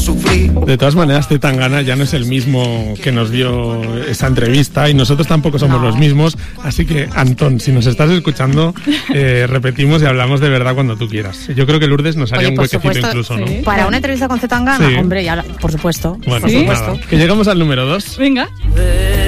sufrí. De todas maneras, Zetangana ya no es el mismo que nos dio esa entrevista y nosotros tampoco somos los mismos. Así que, Antón, si nos estás escuchando, repetimos y hablamos de verdad cuando tú quieras. Yo creo que Lourdes nos haría un huequecito incluso, ¿no? Para una entrevista con Zetangana, hombre, ya, por supuesto. Bueno, por supuesto. Nada, que llegamos al número 2. Venga.